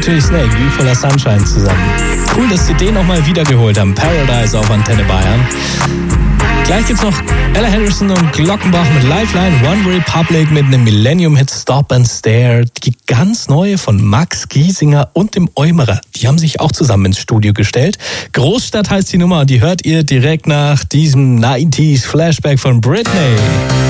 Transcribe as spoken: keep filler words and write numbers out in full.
natürlich Snake, wie voller Sunshine zusammen. Cool, dass sie den nochmal wiedergeholt haben. Paradise auf Antenne Bayern. Gleich gibt's noch Ella Henderson und Glockenbach mit Lifeline, One Republic mit einem Millennium-Hit Stop and Stare, die ganz neue von Max Giesinger und dem Eumerer. Die haben sich auch zusammen ins Studio gestellt. Großstadt heißt die Nummer und die hört ihr direkt nach diesem neunziger Flashback von Britney.